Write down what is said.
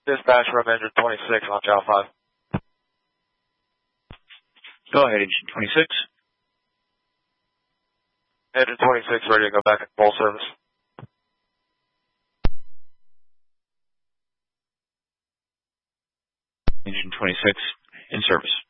Dispatch from engine 26 on Chow 5. Go ahead, engine 26. Engine 26 ready to go back in full service. Engine 26 in service.